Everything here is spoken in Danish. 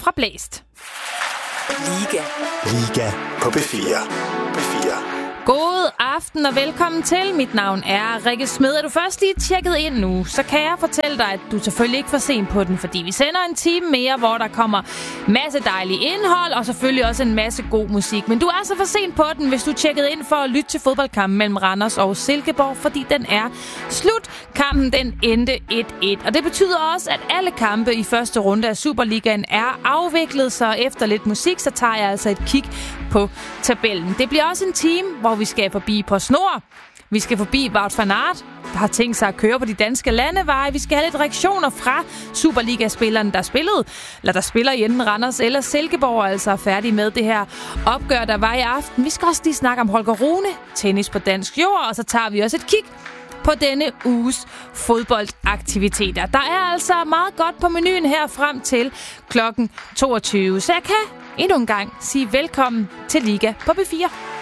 fra Blæst. Liga på P4. God aften og velkommen til. Mit navn er Rikke Smed. Er du først lige tjekket ind nu, så kan jeg fortælle dig, at du selvfølgelig ikke får sent på den, fordi vi sender en time mere, hvor der kommer masse dejlig indhold og selvfølgelig også en masse god musik. Men du er så for sent på den, hvis du tjekkede ind for at lytte til fodboldkampen mellem Randers og Silkeborg, fordi den er slut. Kampen den endte 1-1, og det betyder også, at alle kampe i første runde af Superligaen er afviklet, så efter lidt musik, så tager jeg altså et kig på tabellen. Det bliver også en time, hvor vi skal forbi på snor. Vi skal forbi Wout van Aert, der har tænkt sig at køre på de danske landeveje. Vi skal have lidt reaktioner fra Superliga-spillerne, der spiller i enten Randers eller Silkeborg, og altså er færdige med det her opgør, der var i aften. Vi skal også lige snakke om Holger Rune, tennis på dansk jord, og så tager vi også et kig på denne uges fodboldaktiviteter. Der er altså meget godt på menuen her frem til klokken 22, så jeg kan endnu en gang sige velkommen til Liga på P4.